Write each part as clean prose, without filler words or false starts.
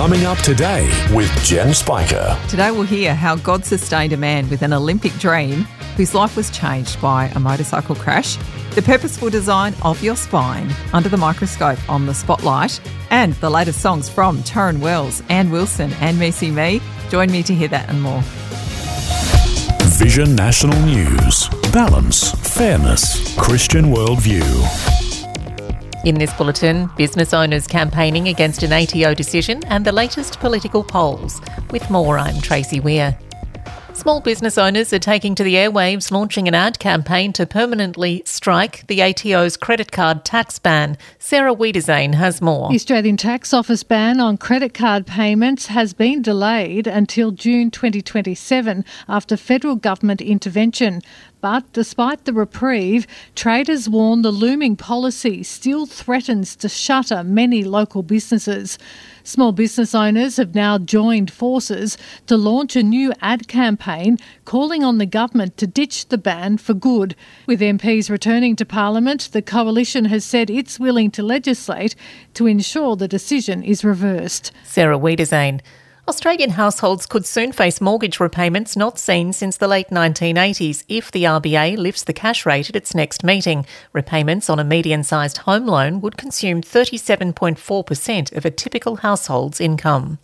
Coming up today with Jen Spiker. Today we'll hear how God sustained a man with an Olympic dream whose life was changed by a motorcycle crash, the purposeful design of your spine under the microscope on The Spotlight, and the latest songs from Torrin Wells, Ann Wilson and Missy Me. Join me to hear that and more. Vision National News. Balance, fairness, Christian worldview. In this bulletin, business owners campaigning against an ATO decision and the latest political polls. With more, I'm Tracy Weir. Small business owners are taking to the airwaves, launching an ad campaign to permanently strike the ATO's credit card tax ban. Sarah Wiedersane has more. The Australian Tax Office ban on credit card payments has been delayed until June 2027 after federal government intervention. But despite the reprieve, traders warn the looming policy still threatens to shutter many local businesses. Small business owners have now joined forces to launch a new ad campaign calling on the government to ditch the ban for good. With MPs returning to Parliament, the coalition has said it's willing to legislate to ensure the decision is reversed. Sarah Wiedersane. Australian households could soon face mortgage repayments not seen since the late 1980s if the RBA lifts the cash rate at its next meeting. Repayments on a median-sized home loan would consume 37.4% of a typical household's income.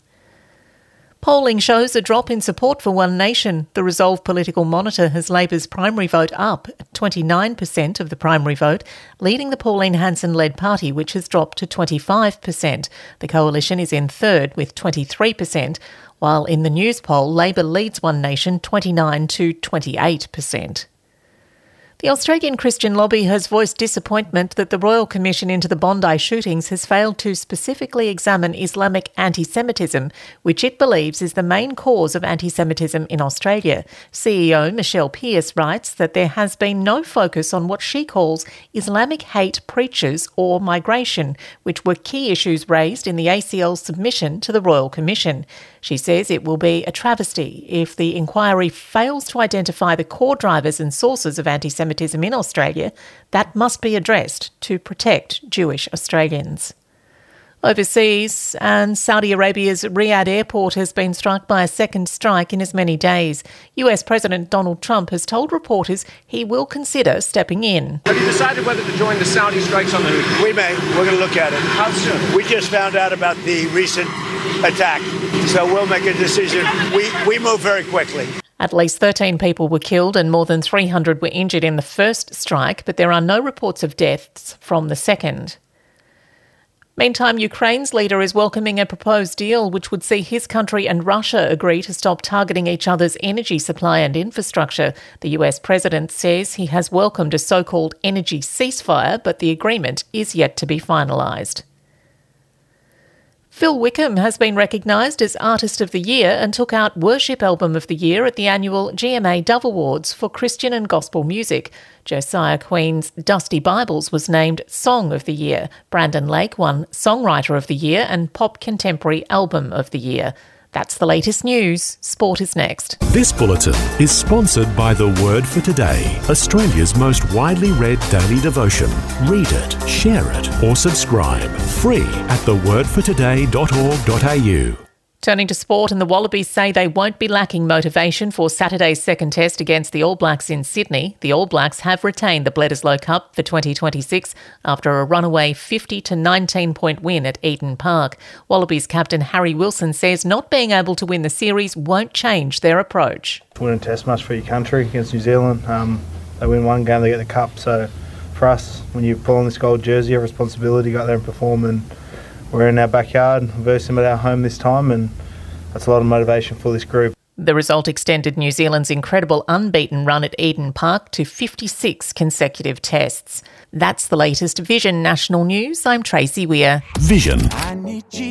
Polling shows a drop in support for One Nation. The Resolve Political Monitor has Labor's primary vote up at 29% of the primary vote, leading the Pauline Hanson-led party, which has dropped to 25%. The coalition is in third with 23%, while in the News poll, Labor leads One Nation 29 to 28%. The Australian Christian Lobby has voiced disappointment that the Royal Commission into the Bondi shootings has failed to specifically examine Islamic anti-Semitism, which it believes is the main cause of anti-Semitism in Australia. CEO Michelle Pearce writes that there has been no focus on what she calls Islamic hate preachers or migration, which were key issues raised in the ACL's submission to the Royal Commission. She says it will be a travesty if the inquiry fails to identify the core drivers and sources of anti-Semitism in Australia. That must be addressed to protect Jewish Australians. Overseas, and Saudi Arabia's Riyadh airport has been struck by a second strike in as many days. US President Donald Trump has told reporters he will consider stepping in. Have you decided whether to join the Saudi strikes on the Houthis? We may. We're going to look at it. How soon? We just found out about the recent attack, so we'll make a decision. We move very quickly. At least 13 people were killed and more than 300 were injured in the first strike, but there are no reports of deaths from the second. Meantime, Ukraine's leader is welcoming a proposed deal which would see his country and Russia agree to stop targeting each other's energy supply and infrastructure. The US president says he has welcomed a so-called energy ceasefire, but the agreement is yet to be finalised. Phil Wickham has been recognised as Artist of the Year and took out Worship Album of the Year at the annual GMA Dove Awards for Christian and Gospel Music. Josiah Queen's Dusty Bibles was named Song of the Year. Brandon Lake won Songwriter of the Year and Pop Contemporary Album of the Year. That's the latest news. Sport is next. This bulletin is sponsored by The Word for Today, Australia's most widely read daily devotion. Read it, share it, or subscribe. Free at thewordfortoday.org.au. Turning to sport, and the Wallabies say they won't be lacking motivation for Saturday's second test against the All Blacks in Sydney. The All Blacks have retained the Bledisloe Cup for 2026 after a runaway 50-19 point win at Eden Park. Wallabies captain Harry Wilson says not being able to win the series won't change their approach. Win a test match for your country against New Zealand. They win one game, they get the cup. So for us, when you pull on this gold jersey, you have responsibility to go out there and perform, and we're in our backyard versus them at our home this time, and that's a lot of motivation for this group. The result extended New Zealand's incredible unbeaten run at Eden Park to 56 consecutive tests. That's the latest Vision National News. I'm Tracy Weir. Vision.